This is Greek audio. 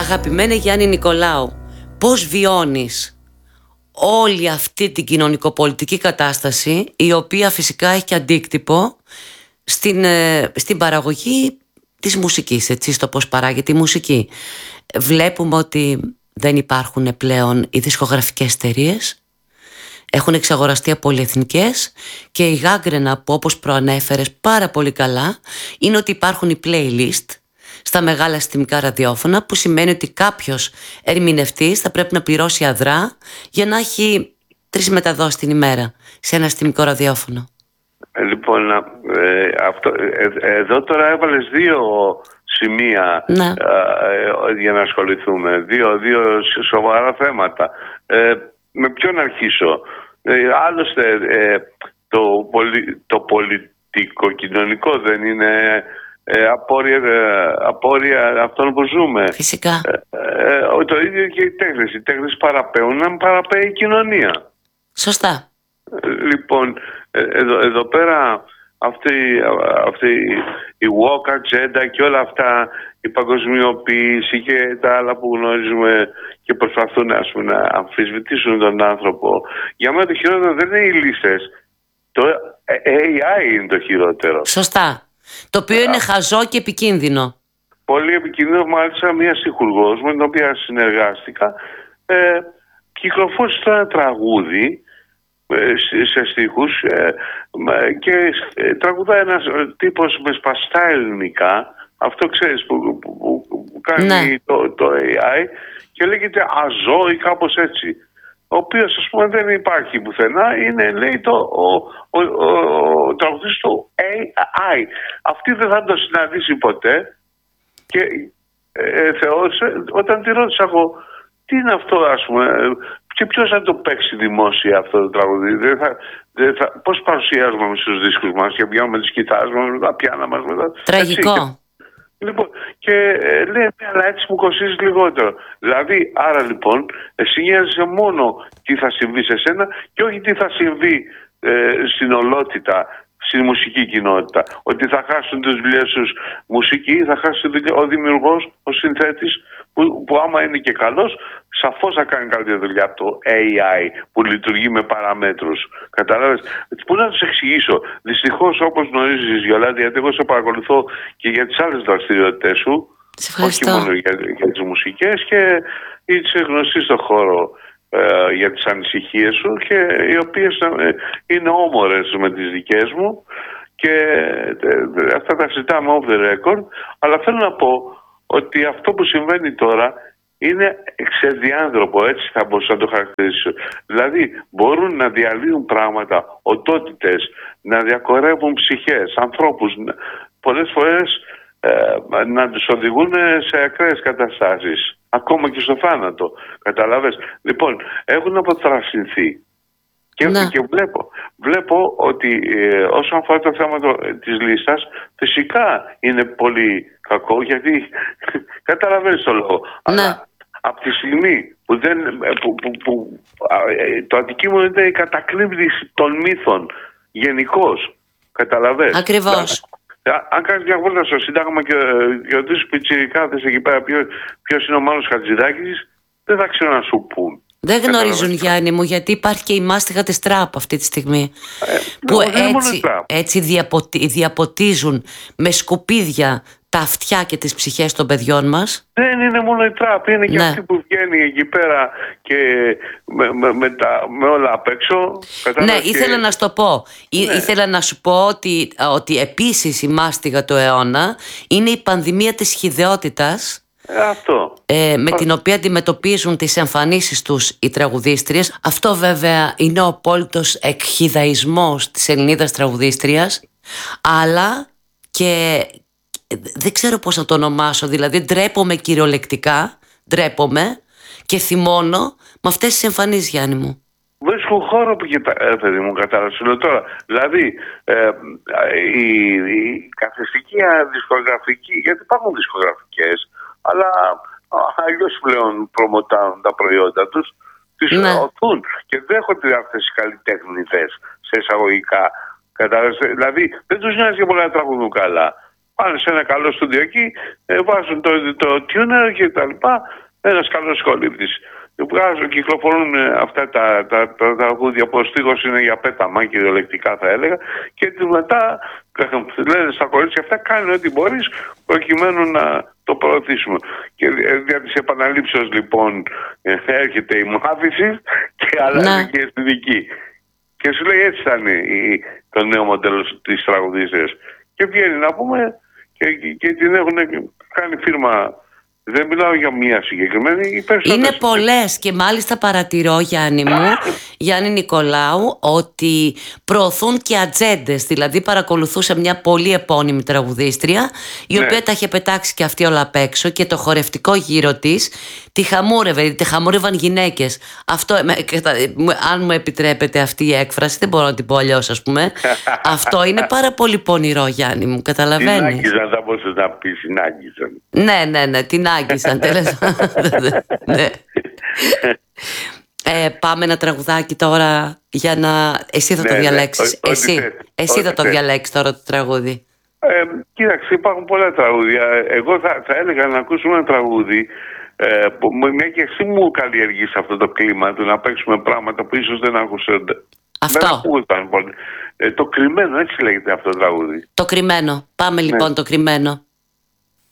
Αγαπημένη Γιάννη Νικολάου, πώς βιώνεις όλη αυτή την κοινωνικοπολιτική κατάσταση, η οποία φυσικά έχει και αντίκτυπο στην παραγωγή της μουσικής, έτσι, στο πώς παράγεται η μουσική? Βλέπουμε ότι δεν υπάρχουν πλέον οι δισκογραφικές εταιρείες, έχουν εξαγοραστεί από πολυεθνικές, και η γάγκρενα που, όπως προανέφερες πάρα πολύ καλά, είναι ότι υπάρχουν οι playlist στα μεγάλα συστημικά ραδιόφωνα, που σημαίνει ότι κάποιος ερμηνευτής θα πρέπει να πληρώσει αδρά για να έχει 3 μεταδόσεις την ημέρα σε ένα συστημικό ραδιόφωνο. Λοιπόν, εδώ τώρα έβαλες 2 σημεία για να ασχοληθούμε. Δύο σοβαρά θέματα. Με ποιον να αρχίσω? Άλλωστε το πολιτικο-κοινωνικό δεν είναι απόρρια αυτών που ζούμε? Φυσικά. Το ίδιο και οι τέχνες. Οι τέχνες παραπέουν να παραπέει η κοινωνία. Σωστά. Λοιπόν, εδώ πέρα αυτή η woke agenda και όλα αυτά, η παγκοσμιοποίηση και τα άλλα που γνωρίζουμε και προσπαθούν, ας πούμε, να αμφισβητήσουν τον άνθρωπο. Για μένα το χειρότερο δεν είναι οι λίστες. Το AI είναι το χειρότερο. Σωστά. Το οποίο είναι χαζό και επικίνδυνο. Πολύ επικίνδυνο. Μάλιστα, μια στιχουργός με την οποία συνεργάστηκα κυκλοφόρησε ένα τραγούδι σε στίχους και τραγουδάει ένας τύπος με σπαστά ελληνικά, αυτό ξέρεις που κάνει το AI, και λέγεται Αζώ ή κάπως έτσι, ο οποίος, ας πούμε, δεν υπάρχει πουθενά, είναι, λέει, ο τραγουδιστής του AI. Αυτή δεν θα το συναντήσει ποτέ, και θεώρησε, όταν τη ρώτησα εγώ τι είναι αυτό, ας πούμε, και ποιος θα το παίξει δημόσια αυτό το τραγούδι? Πώς παρουσιάζουμε εμείς τους δίσκους μας και πιάνουμε τις κιθάρες μας με τα πιάνα μας? Τραγικό. Έτσι, λοιπόν, και λέει, αλλά έτσι μου κοστίζει λιγότερο. Δηλαδή, άρα λοιπόν, εσύ νοιάζεσαι μόνο τι θα συμβεί σε σένα και όχι τι θα συμβεί στην ολότητα, στη μουσική κοινότητα. Ότι θα χάσουν τις δουλειές τους μουσικοί, θα χάσει ο δημιουργός, ο συνθέτης, που άμα είναι και καλός, σαφώς θα κάνει καλύτερη δουλειά από το AI που λειτουργεί με παραμέτρους. Καταλάβες? Πού να τους εξηγήσω? Δυστυχώς, όπως γνωρίζεις, Γιολάντη, γιατί εγώ σε παρακολουθώ και για τις άλλες δραστηριότητες σου, όχι μόνο για τις μουσικές, και είσαι γνωστή στον χώρο για τις ανησυχίες σου, και οι οποίες είναι όμορες με τις δικές μου, και αυτά τα συζητάμε off the record, αλλά θέλω να πω ότι αυτό που συμβαίνει τώρα είναι ξεδιάνθρωπο, έτσι θα μπορούσα να το χαρακτηρίσω. Δηλαδή μπορούν να διαλύουν πράγματα, οντότητες, να διακορεύουν ψυχές, ανθρώπους, πολλές φορές να τους οδηγούν σε ακραίες καταστάσεις, ακόμα και στο θάνατο. Καταλαβες? Λοιπόν, έχουν αποθρασινθεί. Και βλέπω ότι όσον αφορά το θέμα της λίστας, φυσικά είναι πολύ κακό, γιατί καταλαβαίνεις το λόγο. Ναι. Αλλά από τη στιγμή που, το αντικείμενο είναι η κατακλείδηση των μύθων γενικώς, καταλαβαίνεις. Ακριβώς. Αν κάνεις μια βόλτα στο Σύνταγμα και ρωτήσεις πιτσιρικάδες εκεί πέρα ποιος είναι ο Μάνος Χατζηδάκης, δεν θα ξέρω να σου πούν. Δεν γνωρίζουν, Γιάννη μου, γιατί υπάρχει και η μάστιγα της τραπ αυτή τη στιγμή, που έτσι διαποτίζουν με σκουπίδια τα αυτιά και τις ψυχές των παιδιών μας. Δεν είναι μόνο η τραπ, είναι και αυτή που βγαίνει εκεί πέρα και με όλα απ' έξω. Ναι, ήθελα να σου το πω. Ήθελα να σου πω ότι επίσης η μάστιγα του αιώνα είναι η πανδημία της χυδαιότητας. Με την οποία αντιμετωπίζουν τις εμφανίσεις τους οι τραγουδίστριες. Αυτό βέβαια είναι ο απόλυτος εκχυδαϊσμός της Ελληνίδας τραγουδίστριας, αλλά και δεν ξέρω πώς να το ονομάσω, δηλαδή ντρέπομαι κυριολεκτικά, και θυμώνω με αυτές τις εμφανίσεις, Γιάννη μου. Βρίσκουν χώρο που παιδί μου, κατάλαβες τώρα. Δηλαδή η καθεστική δισκογραφική, γιατί υπάρχουν δισκογραφικές, αλλά αλλιώς πλέον προμοτάρουν τα προϊόντα τους, τις οθούν και δέχονται αυτές οι καλλιτέχνητες σε εισαγωγικά. Δηλαδή δεν τους νοιάζει και πολλά να τραγουδούν καλά. Πάνε σε ένα καλό στούντιο εκεί, βάζουν το tuner και τα λοιπά, ένας καλός σχολήπτης. Κυκλοφορούν αυτά τα τραγούδια που ο στίχος είναι για πέταμα, κυριολεκτικά θα έλεγα, και μετά λένε στα κορίτσια αυτά, κάνε ό,τι μπορείς προκειμένου να το προωθήσουμε. Και δια της επαναλήψεως λοιπόν έρχεται η μάθηση και αλλάζει και η αισθητική. Και σου λέει έτσι θα είναι το νέο μοντέλο της τραγουδίστριας. Και βγαίνει να πούμε και την έχουν κάνει φίρμα. Δεν μιλάω για μία συγκεκριμένη. Είναι πολλές και μάλιστα παρατηρώ, Γιάννη μου, Γιάννη Νικολάου, ότι προωθούν και ατζέντες. Δηλαδή παρακολουθούσε μια πολύ επώνυμη τραγουδίστρια, η οποία τα είχε πετάξει και αυτή όλα απ' έξω, και το χορευτικό γύρο της τη χαμούρευε, τη χαμούρευαν γυναίκες. Αυτό, αν μου επιτρέπετε αυτή η έκφραση, δεν μπορώ να την πω αλλιώς, ας πούμε. Αυτό είναι πάρα πολύ πονηρό, Γιάννη μου, καταλαβαίνεις. Την άγγιζαν, θα μπορούσες να πεις, την άγγιζαν. Ναι, την άγγισαν, τέλος. Πάμε ένα τραγουδάκι τώρα για να... Εσύ θα το διαλέξεις. Εσύ θα το διαλέξεις τώρα το τραγούδι. Κοίταξε, υπάρχουν πολλά τραγούδια. Εγώ θα έλεγα να ακούσουμε ένα τραγούδι που μια και εσύ μου καλλιεργείς αυτό το κλίμα του να παίξουμε πράγματα που ίσως δεν ακούσονται. Αυτό. Δεν ακούγονταν πολύ. Το κρυμμένο, έτσι λέγεται αυτό το τραγούδι. Το κρυμμένο. Πάμε λοιπόν το κρυμμένο.